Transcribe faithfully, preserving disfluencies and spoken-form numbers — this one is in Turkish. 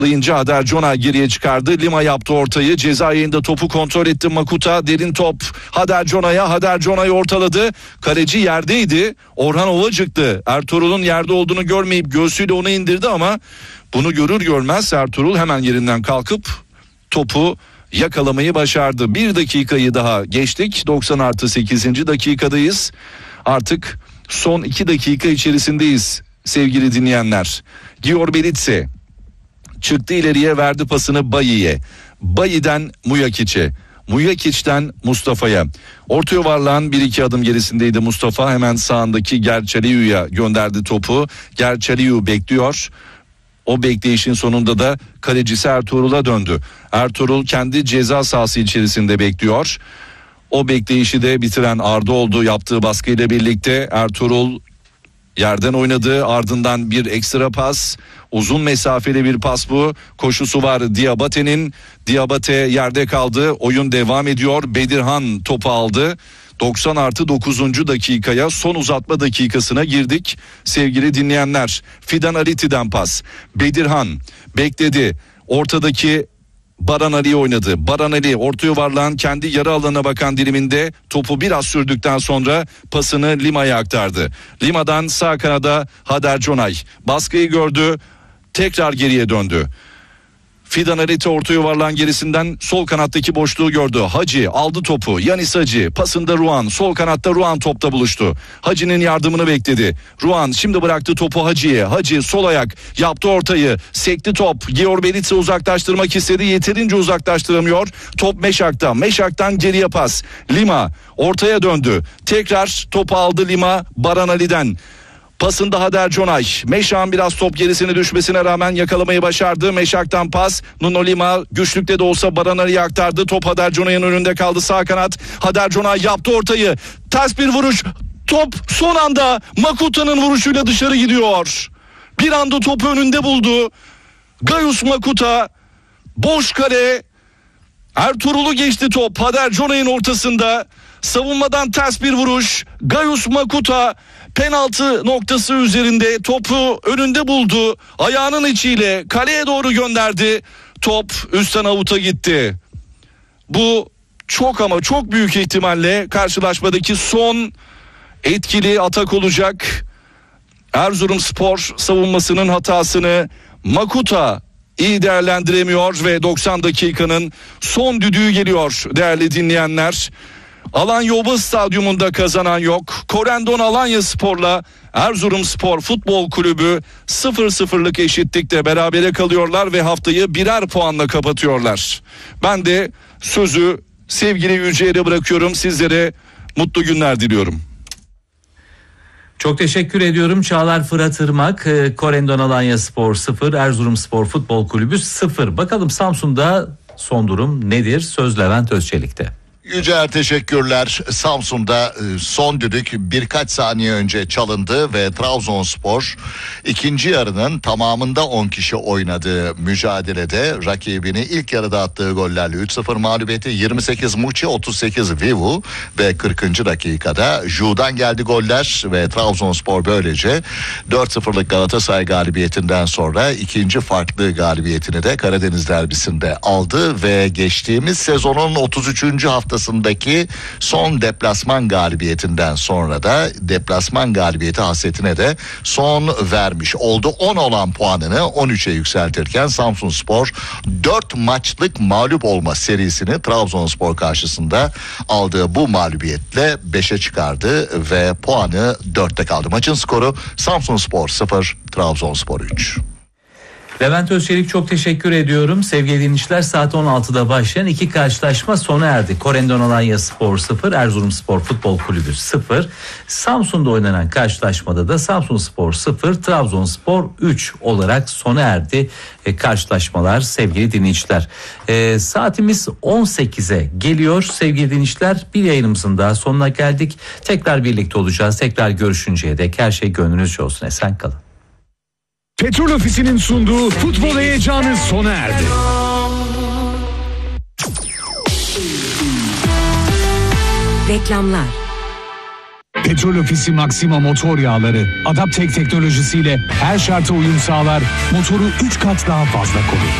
Haderconay geriye çıkardı. Lima yaptı ortayı. Ceza yayında topu kontrol etti Makuta. Derin top Haderconay'a. Haderconay ortaladı. Kaleci yerdeydi. Orhan Ovacık'tı. Ertuğrul'un yerde olduğunu görmeyip göğsüyle onu indirdi ama bunu görür görmez Ertuğrul hemen yerinden kalkıp topu yakalamayı başardı. Bir dakikayı daha geçtik. doksan artı sekizinci dakikadayız. Artık son iki dakika içerisindeyiz sevgili dinleyenler. Gior Belitse çıktı ileriye, verdi pasını Bayi'ye. Bayi'den Muyakic'e. Muyakic'ten Mustafa'ya. Orta yuvarlağın bir iki adım gerisindeydi Mustafa. Hemen sağındaki Gerçaliyu'ya gönderdi topu. Gerçaliyu bekliyor. O bekleyişin sonunda da kalecisi Ertuğrul'a döndü. Ertuğrul kendi ceza sahası içerisinde bekliyor. O bekleyişi de bitiren Arda oldu. Yaptığı baskıyla birlikte Ertuğrul yerden oynadı. Ardından bir ekstra pas. Uzun mesafeli bir pas bu. Koşusu var Diabate'nin. Diabate yerde kaldı. Oyun devam ediyor. Bedirhan topu aldı. doksan artı dokuzuncu dakikaya, son uzatma dakikasına girdik sevgili dinleyenler. Fidan Aliti'den pas. Bedirhan bekledi. Ortadaki Baran Ali oynadı. Baran Ali orta yuvarlağın kendi yarı alanına bakan diliminde topu biraz sürdükten sonra pasını Lima'ya aktardı. Lima'dan sağ kanada Haderconay baskıyı gördü. Tekrar geriye döndü. Fidan Aliti orta yuvarlağın gerisinden sol kanattaki boşluğu gördü. Hacı aldı topu. Yanis Hacı pasında Ruan. Sol kanatta Ruan topta buluştu. Hacı'nın yardımını bekledi. Ruan şimdi bıraktı topu Hacı'ya. Hacı sol ayak yaptı ortayı. Sekti top. Gior Belitse uzaklaştırmak istedi. Yeterince uzaklaştıramıyor. Top Meşak'ta. Meşak'tan geriye pas. Lima ortaya döndü. Tekrar topu aldı Lima Baran Ali'den. Pasında Haderconay. Meşak'ın biraz top gerisine düşmesine rağmen yakalamayı başardı. Meşak'tan pas. Nuno Lima güçlükte de olsa Baran Ali'ye aktardı. Top Haderconay'ın önünde kaldı sağ kanat. Haderconay yaptı ortayı. Ters bir vuruş. Top son anda Makuta'nın vuruşuyla dışarı gidiyor. Bir anda topu önünde buldu. Gayus Makuta. Boş kale. Ertuğrul'u geçti top. Haderconay'ın ortasında. Savunmadan ters bir vuruş. Gayus Makuta penaltı noktası üzerinde topu önünde buldu. Ayağının içiyle kaleye doğru gönderdi. Top üstten avuta gitti. Bu çok ama çok büyük ihtimalle karşılaşmadaki son etkili atak olacak. Erzurumspor savunmasının hatasını Makuta iyi değerlendiremiyor ve doksan dakikanın son düdüğü geliyor değerli dinleyenler. Alanya Oba Stadyumunda kazanan yok. Korendon Alanyaspor'la Erzurumspor Futbol Kulübü sıfır sıfırlık eşitlikte berabere kalıyorlar ve haftayı birer puanla kapatıyorlar. Ben de sözü sevgili Yüce'ye bırakıyorum. Sizlere mutlu günler diliyorum. Çok teşekkür ediyorum. Çağlar Fırat Irmak, Korendon Alanyaspor sıfır, Erzurumspor Futbol Kulübü sıfır. Bakalım Samsun'da son durum nedir? Söz Levent Özçelik'te. Yücel teşekkürler. Samsun'da son düdük birkaç saniye önce çalındı ve Trabzonspor ikinci yarının tamamında on kişi oynadığı mücadelede rakibini ilk yarıda attığı gollerle üç sıfır mağlubiyeti. Yirmi sekiz Muçi, otuz sekiz Vivu ve kırkıncı dakikada Ju'dan geldi goller ve Trabzonspor böylece dört sıfırlık Galatasaray galibiyetinden sonra ikinci farklı galibiyetini de Karadeniz derbisinde aldı ve geçtiğimiz sezonun otuz üçüncü haftası Sındaki son deplasman galibiyetinden sonra da deplasman galibiyeti hasretine de son vermiş oldu. on olan puanını on üçe yükseltirken Samsunspor dört maçlık mağlup olma serisini Trabzonspor karşısında aldığı bu mağlubiyetle beşe çıkardı ve puanı dörtte kaldı. Maçın skoru Samsunspor sıfır, Trabzonspor üç. Levent Özçelik çok teşekkür ediyorum. Sevgili dinleyiciler, saat on altıda başlayan iki karşılaşma sona erdi. Korendon Alanyaspor sıfır, Erzurumspor Futbol Kulübü sıfır. Samsun'da oynanan karşılaşmada da Samsunspor sıfır, Trabzonspor üç olarak sona erdi e, karşılaşmalar sevgili dinleyiciler. E, saatimiz on sekize geliyor sevgili dinleyiciler. Bir yayınımızın daha sonuna geldik. Tekrar birlikte olacağız. Tekrar görüşünceye dek her şey gönlünüzce olsun. Esen kalın. Petrol Ofisi'nin sunduğu futbol heyecanı sona erdi. Reklamlar. Petrol Ofisi Maxima motor yağları Adaptek teknolojisiyle her şarta uyum sağlar, motoru üç kat daha fazla korur.